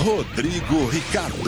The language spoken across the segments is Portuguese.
Rodrigo Ricardo.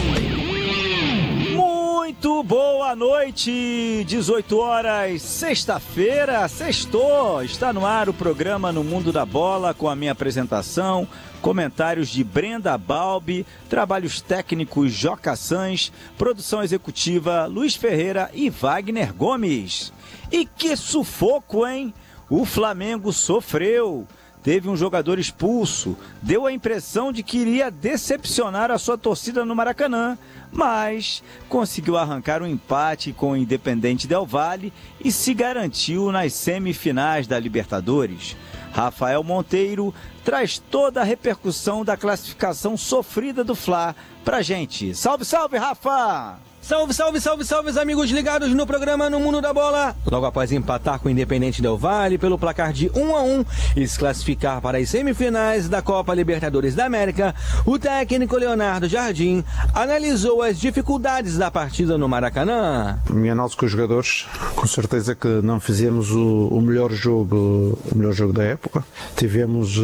Muito boa noite, 18 horas, sexta-feira, sextou. Está no ar o programa No Mundo da Bola com a minha apresentação, comentários de Brenda Balbi, trabalhos técnicos Joca Sans, produção executiva Luiz Ferreira e Wagner Gomes. E que sufoco, hein? O Flamengo sofreu. Teve um jogador expulso, deu a impressão de que iria decepcionar a sua torcida no Maracanã, mas conseguiu arrancar um empate com o Independente Del Valle e se garantiu nas semifinais da Libertadores. Rafael Monteiro traz toda a repercussão da classificação sofrida do Fla pra gente. Salve, salve, Rafa! Salve, salve, salve, salve, os amigos ligados no programa No Mundo da Bola. Logo após empatar com o Independente Del Valle pelo placar de 1-1 e se classificar para as semifinais da Copa Libertadores da América, o técnico Leonardo Jardim analisou as dificuldades da partida no Maracanã. Minha análise com os jogadores, com certeza que não fizemos o melhor jogo da época. Tivemos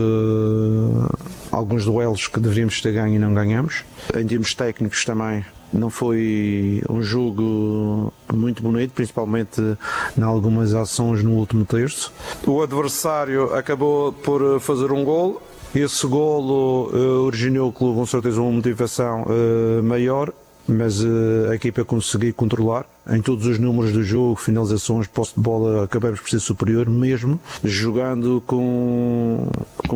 alguns duelos que deveríamos ter ganho e não ganhamos. Em termos técnicos também, não foi um jogo muito bonito, principalmente em algumas ações no último terço. O adversário acabou por fazer um golo. Esse golo originou o clube com certeza uma motivação maior, mas a equipa conseguiu controlar em todos os números do jogo, finalizações, posse de bola, acabamos por ser superior, mesmo jogando com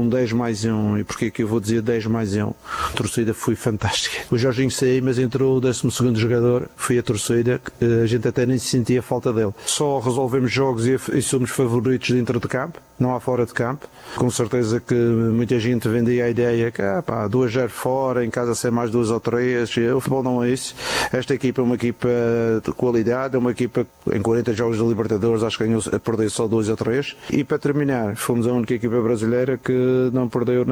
10+1. E porquê que eu vou dizer 10+1? A torcida foi fantástica. O Jorginho saiu, mas entrou o 12º jogador, foi a torcida, a gente até nem sentia a falta dele. Só resolvemos jogos e somos favoritos dentro de campo, não há fora de campo. Com certeza que muita gente vendia a ideia que 2-0 fora, em casa ser mais 2 ou 3, o futebol não é isso. Esta equipa é uma equipa de qualidade, é uma equipa em 40 jogos de Libertadores, acho que ganhou a perder só 2 ou 3. E para terminar, fomos a única equipa brasileira que não perdeu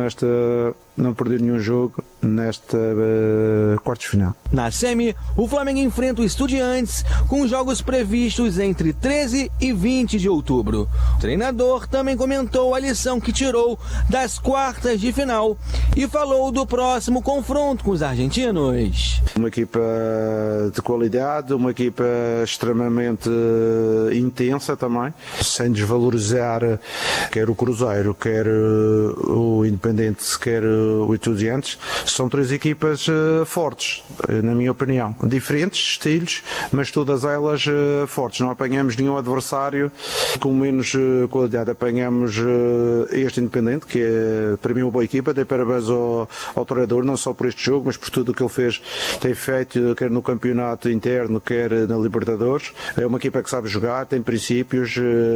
nenhum jogo nesta quartos de final. Na semi, o Flamengo enfrenta o Estudiantes com jogos previstos entre 13 e 20 de outubro. O treinador também comentou a lição que tirou das quartas de final e falou do próximo confronto com os argentinos. Uma equipa de qualidade, uma equipa extremamente intensa também, sem desvalorizar quer o Cruzeiro, quer o Independente, quer o Estudiantes. São 3 equipas fortes, na minha opinião, diferentes estilos, mas todas elas fortes. Não apanhamos nenhum adversário com menos qualidade. Apanhamos este Independente, que é para mim uma boa equipa. Dei parabéns ao treinador, não só por este jogo, mas por tudo o que ele fez, tem feito, quer no campeonato interno, quer na Libertadores. É uma equipa que sabe jogar, tem princípios,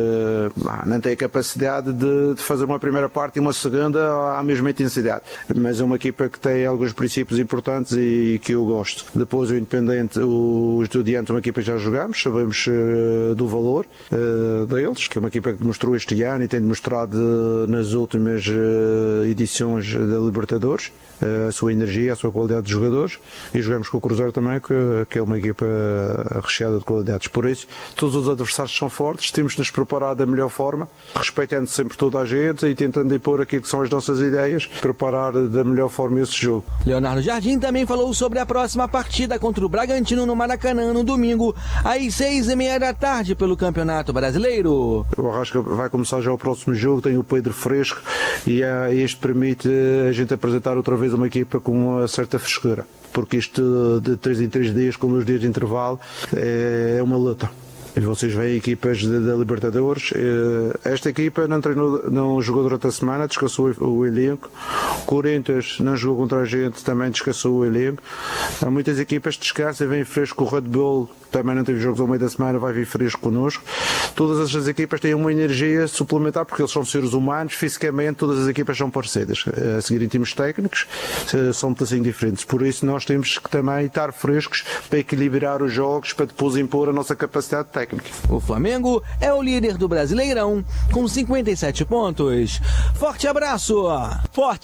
não tem a capacidade de fazer uma primeira parte e uma segunda à mesma intensidade, mas é uma equipa que tem alguns princípios importantes e que eu gosto. Depois o Independente, o Estudiante, uma equipa que já jogamos, sabemos do valor deles, que é uma equipa que demonstrou este ano e tem demonstrado nas últimas edições da Libertadores a sua energia, a sua qualidade de jogadores, e jogamos com o Cruzeiro também, que é uma equipa recheada de qualidades. Por isso, todos os adversários são fortes, temos de nos preparar da melhor forma, respeitando sempre toda a gente e tentando impor aquilo que são as nossas ideias, preparar da melhor forma esse jogo. Leonardo Jardim também falou sobre a próxima partida contra o Bragantino no Maracanã no domingo, às 6h30 da tarde pelo Campeonato Brasileiro. O Arrasca vai começar já o próximo jogo, tem o Pedro fresco e este permite a gente apresentar outra vez uma equipa com uma certa frescura, porque isto de 3 em 3 dias, com 2 dias de intervalo, é uma luta. E vocês veem equipas da Libertadores. Esta equipa não jogou durante a semana, descansou o elenco. Corinthians não jogou contra a gente, também descansou o elenco. Há muitas equipas que descansam e vêm fresco. O Red Bull também não teve jogos ao meio da semana, vai vir fresco connosco. Todas estas equipas têm uma energia suplementar, porque eles são seres humanos, fisicamente todas as equipas são parecidas. A seguir em termos técnicos, são um pedacinho diferentes. Por isso nós temos que também estar frescos para equilibrar os jogos, para depois impor a nossa capacidade técnica. O Flamengo é o líder do Brasileirão com 57 pontos. Forte abraço! Forte